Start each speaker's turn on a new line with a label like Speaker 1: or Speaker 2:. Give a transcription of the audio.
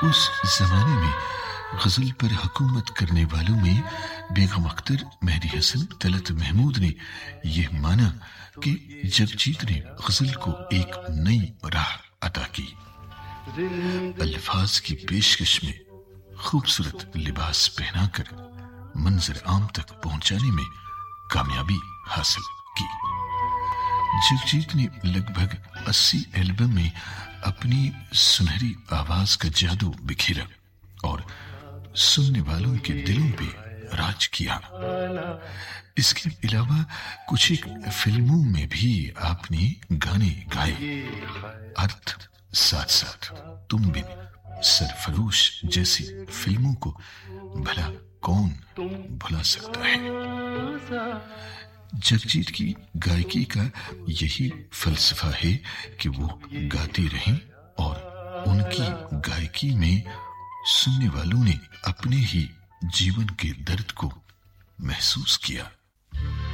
Speaker 1: उस जमाने में गजल पर हुकूमत करने वालों में बेगम अख्तर, मेहदी हसन, तलत महमूद ने यह माना कि जगजीत ने गजल को एक नई राह अता की। अल्फाज की पेशकश में खूबसूरत लिबास पहनाकर मंजर आम तक पहुंचाने में कामयाबी हासिल की। जगजीत ने लगभग 80 एल्बम में अपनी सुनहरी आवाज का जादू बिखेरा और सुनने वालों के दिलों पे राज किया। इसके अलावा कुछ एक फिल्मों में भी आपने गाने गाए। अर्थ साथ साथ तुम बिन, सरफरोश जैसी फिल्मों को भला कौन भुला सकता है। जगजीत की गायकी का यही फलसफा है कि वो गाते रहें और उनकी गायकी में सुनने वालों ने अपने ही जीवन के दर्द को महसूस किया।